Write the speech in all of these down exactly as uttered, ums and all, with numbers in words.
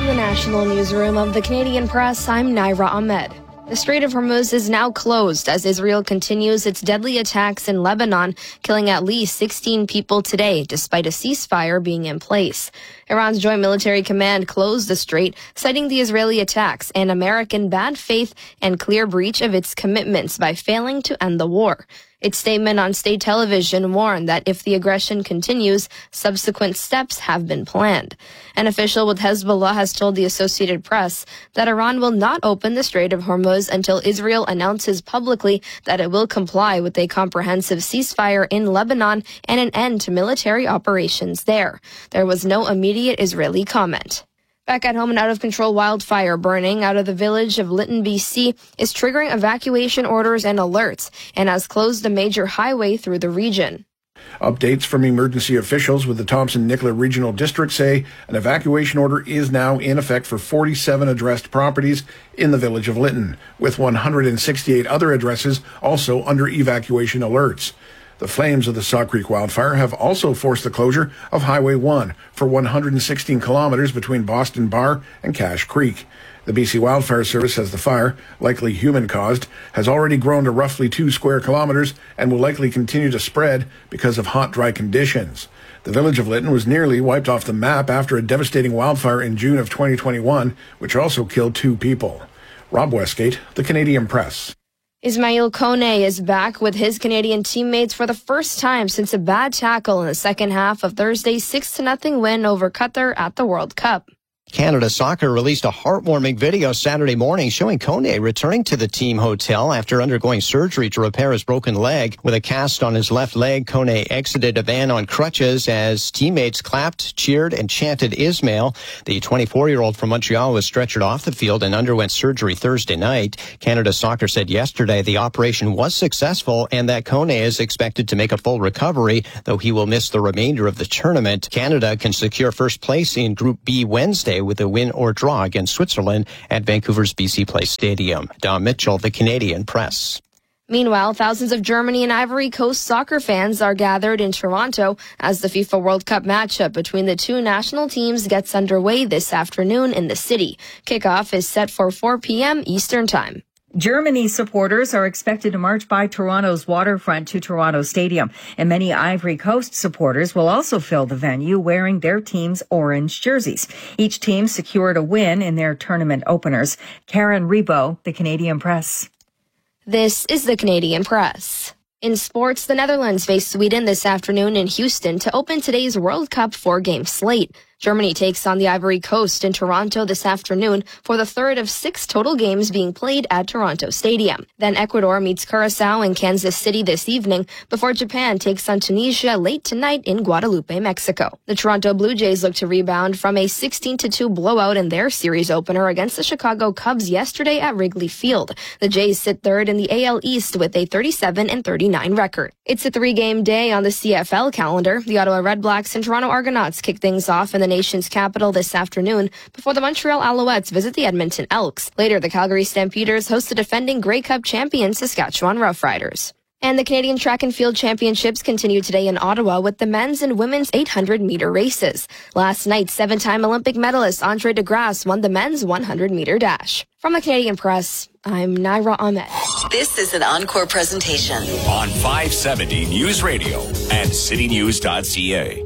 the National Newsroom of the Canadian Press, I'm Naira Ahmed. The Strait of Hormuz is now closed as Israel continues its deadly attacks in Lebanon, killing at least sixteen people today, despite a ceasefire being in place. Iran's Joint Military Command closed the strait, citing the Israeli attacks and American bad faith and clear breach of its commitments by failing to end the war. Its statement on state television warned that if the aggression continues, subsequent steps have been planned. An official with Hezbollah has told the Associated Press that Iran will not open the Strait of Hormuz until Israel announces publicly that it will comply with a comprehensive ceasefire in Lebanon and an end to military operations there. There was no immediate Israeli comment. Back at home, an out-of-control wildfire burning out of the village of Lytton, B C is triggering evacuation orders and alerts and has closed a major highway through the region. Updates from emergency officials with the Thompson-Nicola Regional District say an evacuation order is now in effect for forty-seven addressed properties in the village of Lytton, with one hundred sixty-eight other addresses also under evacuation alerts. The flames of the Saw Creek wildfire have also forced the closure of Highway one for one hundred sixteen kilometers between Boston Bar and Cache Creek. The B C Wildfire Service says the fire, likely human-caused, has already grown to roughly two square kilometers and will likely continue to spread because of hot, dry conditions. The village of Lytton was nearly wiped off the map after a devastating wildfire in June of twenty twenty-one, which also killed two people. Rob Westgate, The Canadian Press. Ismail Kone is back with his Canadian teammates for the first time since a bad tackle in the second half of Thursday's six to nothing win over Qatar at the World Cup. Canada Soccer released a heartwarming video Saturday morning showing Kone returning to the team hotel after undergoing surgery to repair his broken leg. With a cast on his left leg, Kone exited a van on crutches as teammates clapped, cheered, and chanted Ismail. The twenty-four-year-old from Montreal was stretchered off the field and underwent surgery Thursday night. Canada Soccer said yesterday the operation was successful and that Kone is expected to make a full recovery, though he will miss the remainder of the tournament. Canada can secure first place in Group B Wednesday with a win or draw against Switzerland at Vancouver's B C Place Stadium. Don Mitchell, The Canadian Press. Meanwhile, thousands of Germany and Ivory Coast soccer fans are gathered in Toronto as the FIFA World Cup matchup between the two national teams gets underway this afternoon in the city. Kickoff is set for four p.m. Eastern Time. Germany supporters are expected to march by Toronto's waterfront to Toronto Stadium, and many Ivory Coast supporters will also fill the venue wearing their team's orange jerseys. Each team secured a win in their tournament openers. Karen Rebo, The Canadian Press. This is The Canadian Press. In sports, the Netherlands face Sweden this afternoon in Houston to open today's World Cup four-game slate. Germany takes on the Ivory Coast in Toronto this afternoon for the third of six total games being played at Toronto Stadium. Then Ecuador meets Curaçao in Kansas City this evening before Japan takes on Tunisia late tonight in Guadalupe, Mexico. The Toronto Blue Jays look to rebound from a sixteen to two blowout in their series opener against the Chicago Cubs yesterday at Wrigley Field. The Jays sit third in the A L East with a thirty-seven and thirty-nine record. It's a three-game day on the C F L calendar. The Ottawa Redblacks and Toronto Argonauts kick things off in the nation's capital this afternoon before the Montreal Alouettes visit the Edmonton Elks. Later, the Calgary Stampeders host the defending Grey Cup champion Saskatchewan Roughriders. And the Canadian Track and Field Championships continue today in Ottawa with the men's and women's eight hundred meter races. Last night, seven-time Olympic medalist Andre DeGrasse won the men's one hundred meter dash. From the Canadian Press, I'm Naira Ahmed. This is an Encore presentation on five seventy News Radio and city news dot c a.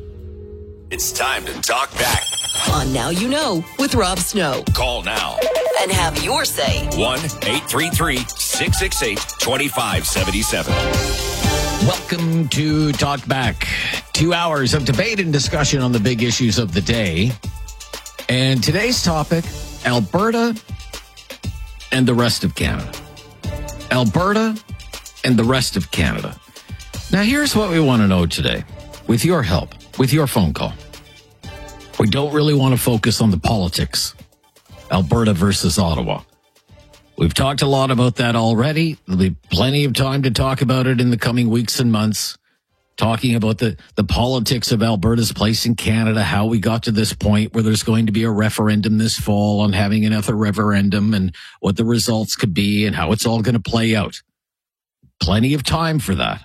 It's time to talk back on Now You Know with Rob Snow. Call now and have your say. one eight three three, six six eight, two five seven seven. Welcome to Talk Back. Two hours of debate and discussion on the big issues of the day. And today's topic, Alberta and the rest of Canada. Alberta and the rest of Canada. Now, here's what we want to know today, with your help, with your phone call. We don't really want to focus on the politics. Alberta versus Ottawa. We've talked a lot about that already. There'll be plenty of time to talk about it in the coming weeks and months. Talking about the, the politics of Alberta's place in Canada, how we got to this point where there's going to be a referendum this fall on having another referendum and what the results could be and how it's all going to play out. Plenty of time for that.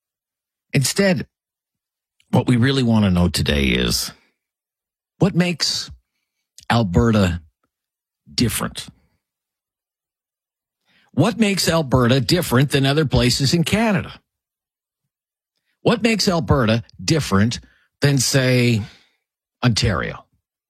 Instead, what we really want to know today is what makes Alberta different? What makes Alberta different than other places in Canada? What makes Alberta different than, say, Ontario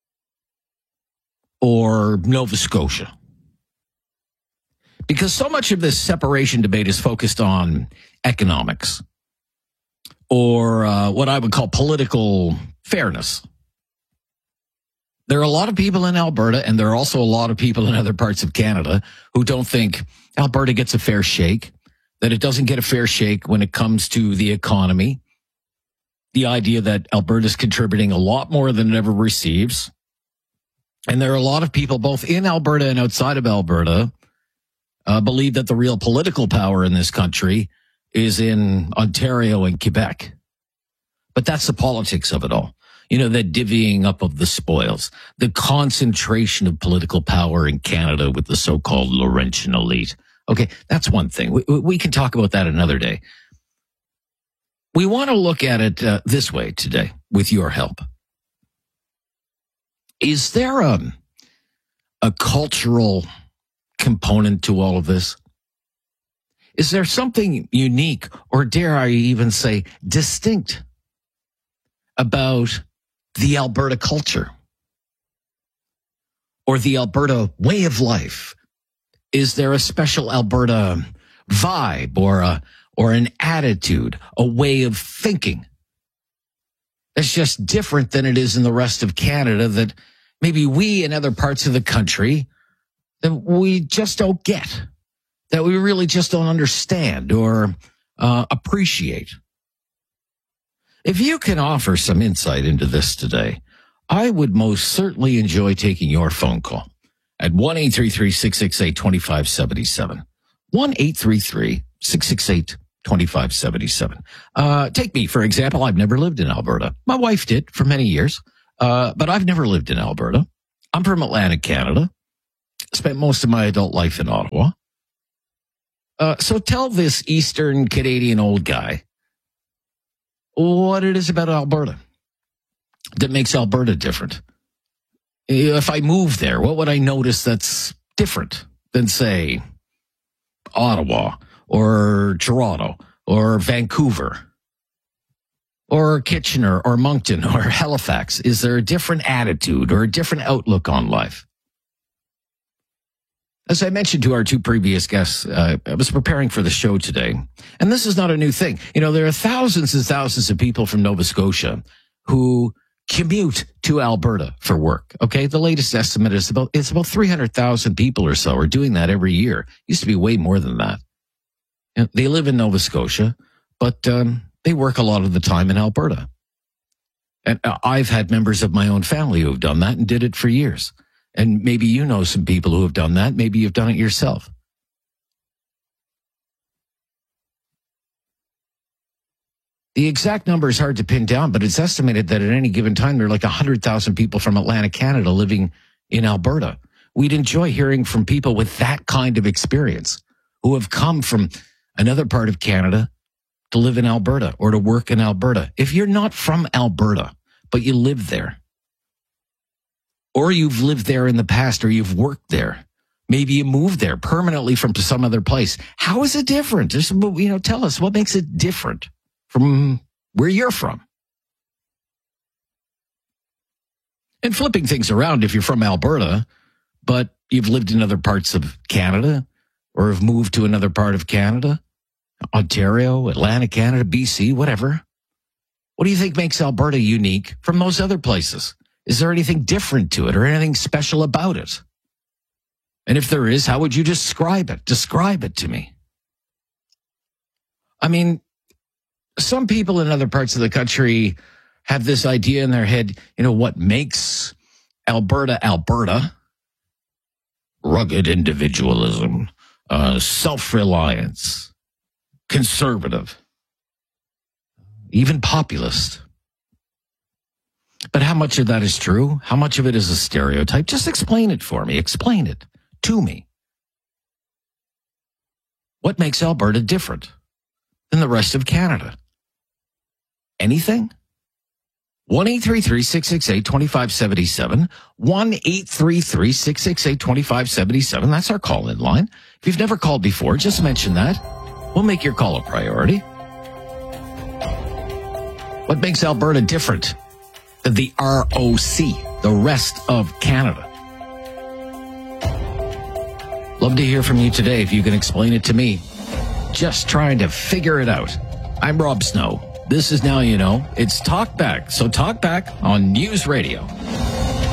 or Nova Scotia? Because so much of this separation debate is focused on economics or uh, what I would call political fairness. There are a lot of people in Alberta, and there are also a lot of people in other parts of Canada who don't think Alberta gets a fair shake, that it doesn't get a fair shake when it comes to the economy, the idea that Alberta is contributing a lot more than it ever receives. And there are a lot of people both in Alberta and outside of Alberta uh, believe that the real political power in this country is in Ontario and Quebec. But that's the politics of it all. You know, the divvying up of the spoils, the concentration of political power in Canada with the so-called Laurentian elite. Okay, that's one thing. We, we can talk about that another day. We want to look at it uh, this way today with your help. Is there a, a cultural component to all of this? Is there something unique, or dare I even say distinct, about the Alberta culture or the Alberta way of life? Is there a special Alberta vibe or a, or an attitude, a way of thinking that's just different than it is in the rest of Canada, that maybe we in other parts of the country that we just don't get, that we really just don't understand or uh, appreciate? If you can offer some insight into this today, I would most certainly enjoy taking your phone call at one eight three three, six six eight, two five seven seven. one eight three three, six six eight, two five seven seven. Uh, take me, for example. I've never lived in Alberta. My wife did for many years, uh, but I've never lived in Alberta. I'm from Atlantic Canada. Spent most of my adult life in Ottawa. Uh, so tell this Eastern Canadian old guy what it is about Alberta that makes Alberta different. If I move there, what would I notice that's different than, say, Ottawa or Toronto or Vancouver or Kitchener or Moncton or Halifax? Is there a different attitude or a different outlook on life? As I mentioned to our two previous guests, uh, I was preparing for the show today, and this is not a new thing. You know, there are thousands and thousands of people from Nova Scotia who commute to Alberta for work. Okay, the latest estimate is about it's about three hundred thousand people or so are doing that every year. Used to be way more than that. You know, they live in Nova Scotia, but um, they work a lot of the time in Alberta. And I've had members of my own family who have done that and did it for years. And maybe you know some people who have done that. Maybe you've done it yourself. The exact number is hard to pin down, but it's estimated that at any given time, there are like one hundred thousand people from Atlantic Canada living in Alberta. We'd enjoy hearing from people with that kind of experience who have come from another part of Canada to live in Alberta or to work in Alberta. If you're not from Alberta, but you live there, or you've lived there in the past, or you've worked there, maybe you moved there permanently from some other place, how is it different? Just, you know, tell us what makes it different from where you're from. And flipping things around, if you're from Alberta, but you've lived in other parts of Canada or have moved to another part of Canada, Ontario, Atlantic Canada, B C, whatever, what do you think makes Alberta unique from those other places? Is there anything different to it or anything special about it? And if there is, how would you describe it? Describe it to me. I mean, some people in other parts of the country have this idea in their head, you know, what makes Alberta, Alberta, rugged individualism, uh, self-reliance, conservative, even populist. But how much of that is true? How much of it is a stereotype? Just explain it for me. Explain it to me. What makes Alberta different than the rest of Canada? Anything? one eight three three, six six eight, two five seven seven. one eight three three, six six eight, two five seven seven. That's our call-in line. If you've never called before, just mention that. We'll make your call a priority. What makes Alberta different than the R O C, the rest of Canada? Love to hear from you today if you can explain it to me. Just trying to figure it out. I'm Rob Snow. This is Now You Know. It's Talk Back. So Talk Back on News Radio.